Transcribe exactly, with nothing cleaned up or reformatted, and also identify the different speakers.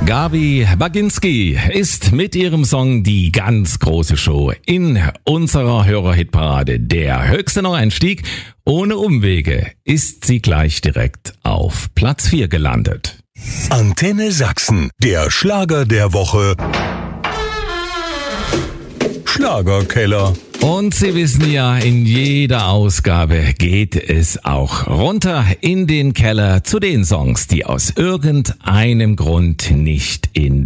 Speaker 1: Gabi Baginski ist mit ihrem Song Die ganz große Show in unserer Hörerhitparade der höchste Neueinstieg. Ohne Umwege ist sie gleich direkt auf Platz vier gelandet.
Speaker 2: Antenne Sachsen, der Schlager der Woche. Schlagerkeller.
Speaker 1: Und Sie wissen ja, in jeder Ausgabe geht es auch runter in den Keller zu den Songs, die aus irgendeinem Grund nicht in